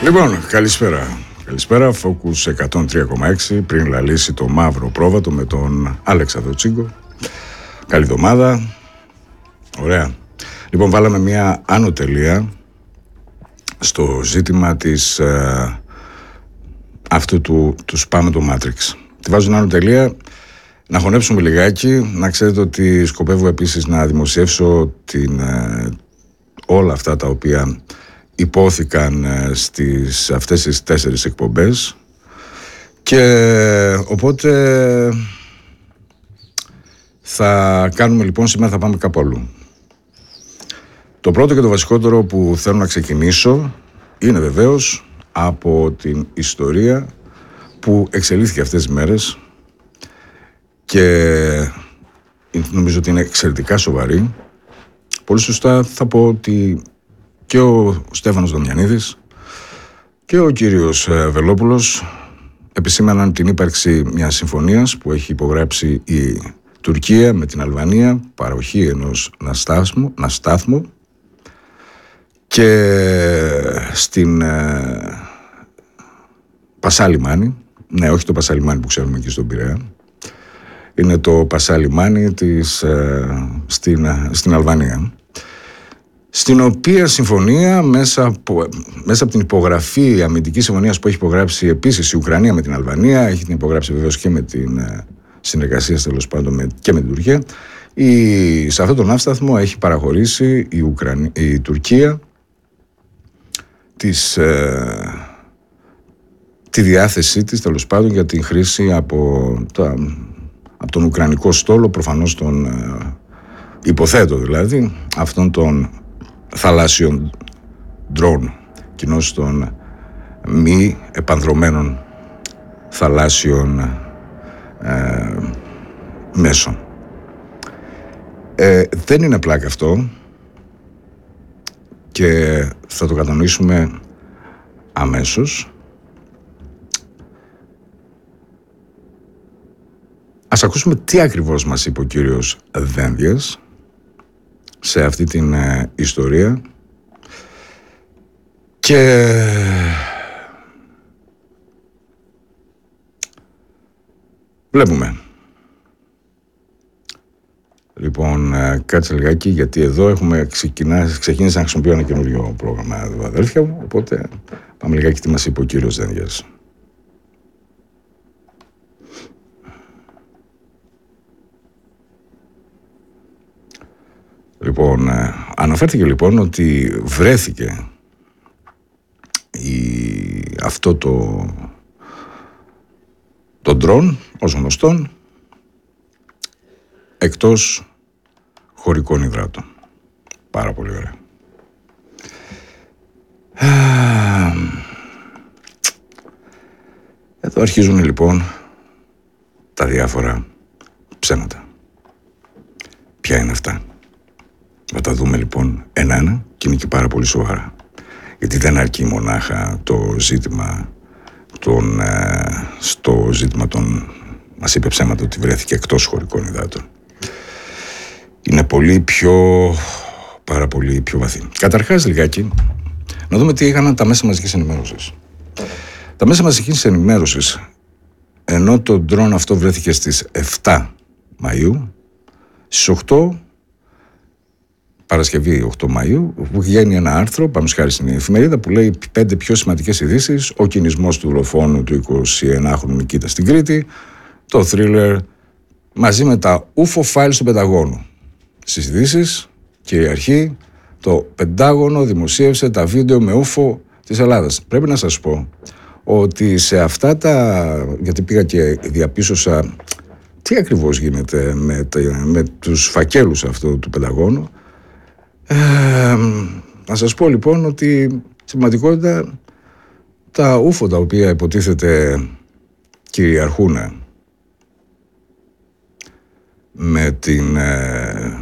Λοιπόν, καλησπέρα. Καλησπέρα, Focus 103,6. Πριν λαλήσει το μαύρο πρόβατο με τον Αλέξανδρο Τσίγκο. Καλή εβδομάδα. Ωραία. Λοιπόν, βάλαμε μια άνω τελεία στο ζήτημα της αυτού του σπάμε το Matrix. Τη βάζω άνω τελεία. Να χωνέψουμε λιγάκι. Να ξέρετε ότι σκοπεύω επίσης να δημοσιεύσω όλα αυτά τα οποία υπόθηκαν στις αυτές τις 4 εκπομπές, και οπότε θα κάνουμε λοιπόν, σήμερα θα πάμε κάπου αλλού. Το πρώτο και το βασικότερο που θέλω να ξεκινήσω είναι βεβαίως από την ιστορία που εξελίχθηκε αυτές τις μέρες και νομίζω ότι είναι εξαιρετικά σοβαρή. Πολύ σωστά θα πω ότι και ο Στέφανος Δομιανίδης και ο κύριος Βελόπουλος επισήμαναν την ύπαρξη μιας συμφωνίας που έχει υπογράψει η Τουρκία με την Αλβανία, παροχή ενός ναυστάθμου, και στην Πασά Λιμάνι, ναι, όχι το Πασά Λιμάνι που ξέρουμε εκεί στον Πειραιά, είναι το Πασά Λιμάνι στην Αλβανία, στην οποία συμφωνία μέσα από την υπογραφή αμυντικής συμφωνίας που έχει υπογράψει επίσης η Ουκρανία με την Αλβανία, έχει την υπογράψει βεβαίως και με την συνεργασία τέλος πάντων και με την Τουρκία. Σε αυτόν τον ναύσταθμο έχει παραχωρήσει η Τουρκία τη διάθεσή της τέλος πάντων για την χρήση από τον Ουκρανικό στόλο, προφανώς τον υποθέτω δηλαδή, αυτών των θαλάσσιων drone, κοινώς των μη επανδρωμένων θαλάσσιων μέσων. Δεν είναι πλάκα αυτό και θα το κατανοήσουμε αμέσως. Ας ακούσουμε τι ακριβώς μας είπε ο κύριος Δένδιας σε αυτή την ιστορία και βλέπουμε. Λοιπόν, κάτσε λιγάκι, γιατί εδώ ξεκίνησα να χρησιμοποιώ ένα καινούριο πρόγραμμα, αδέλφια μου, οπότε πάμε λιγάκι τι μας είπε ο κύριος Δένδιας. Λοιπόν, αναφέρθηκε λοιπόν ότι βρέθηκε αυτό το ντρόν, ως γνωστόν, εκτός χωρικών υδράτων. Πάρα πολύ ωραία. Εδώ αρχίζουν λοιπόν τα διάφορα ψέματα. Ποια είναι αυτά? Θα τα δούμε λοιπόν ένα-ένα και είναι και πάρα πολύ σοβαρά. Γιατί δεν αρκεί μονάχα το ζήτημα μας είπε ψέματα ότι βρέθηκε εκτός χωρικών υδάτων. Είναι πάρα πολύ πιο βαθύ. Καταρχάς λιγάκι, να δούμε τι έκαναν τα μέσα μαζικής ενημέρωσης. Τα μέσα μαζικής ενημέρωσης, ενώ το drone αυτό βρέθηκε στις 7 Μαΐου, στις 8 Παρασκευή 8 Μαΐου, που βγαίνει ένα άρθρο, πάμε χάρη στην εφημερίδα, που λέει 5 πιο σημαντικές ειδήσεις, ο κινησμός του δολοφόνου του 21χρονου Νικήτα στην Κρήτη, το thriller μαζί με τα UFO files του Πενταγώνου. Στις ειδήσεις, κυριαρχεί, το Πεντάγωνο δημοσίευσε τα βίντεο με UFO της Ελλάδας. Πρέπει να σας πω ότι σε αυτά γιατί πήγα και διαπίστωσα τι ακριβώς γίνεται με τους φακέλους αυτού του Πενταγώνου. Να σας πω λοιπόν ότι στην πραγματικότητα τα UFO τα οποία υποτίθεται κυριαρχούν με την